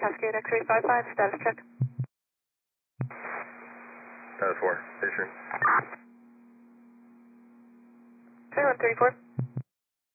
Cascade X-ray 55, status check. Status 4, Fisher. 3134.